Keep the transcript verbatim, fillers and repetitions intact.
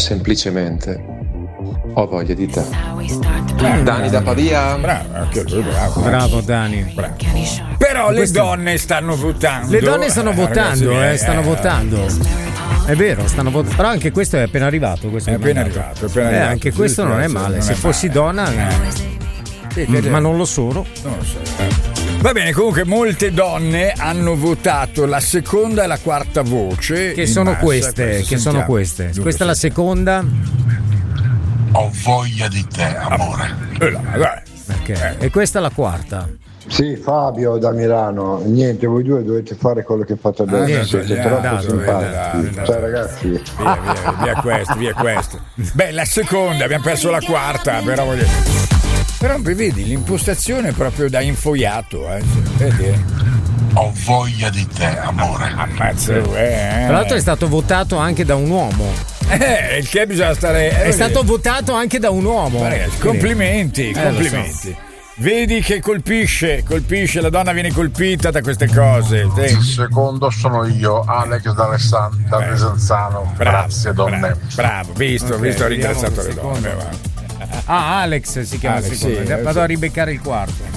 semplicemente ho voglia di te. Bravo. Dani da Pavia. Bravo, anche lui, bravo. Bravo Dani. Bravo. Però le Questo... donne stanno votando. Le donne stanno eh, votando, ragazzi, eh, stanno eh, votando. È vero, stanno votando. Però anche questo è appena arrivato. Questo è appena arrivato, è appena eh, arrivato. Anche questo non è male. Non Se è fossi male. donna, eh. sì, ma non lo sono. Non lo so. Eh. Va bene, comunque molte donne hanno votato la seconda e la quarta voce. Che sono massa, queste, che sono queste. Dunque, questa è la seconda. Ho voglia di te, amore. Eh, là, dai. Okay. E questa è la quarta. Sì, Fabio da Milano. Niente, voi due dovete fare quello che fate adesso. Ah, siete no, troppo no, simpatici. no, no, Cioè, ragazzi, Via, via, via questo, via questo. Beh, la seconda, abbiamo perso la quarta, però voglio dire. Però vedi, l'impostazione è proprio da infoiato, eh. Vedi? Ho voglia di te, amore. Ammazza, eh. Tra l'altro è stato votato anche da un uomo. Eh, il che bisogna stare. È stato votato anche da un uomo. Ragazzi, complimenti, eh, complimenti. So. Vedi che colpisce, colpisce, la donna viene colpita da queste cose. Il secondo sono io, Alex d'Alessandro, da Desenzano. Grazie, donne. Bravo, bravo. visto, Okay, visto, ho ringraziato le secondo. donne. Va. Ah, Alex si chiama Alex, il secondo. sì, Vado sì. a ribeccare il quarto.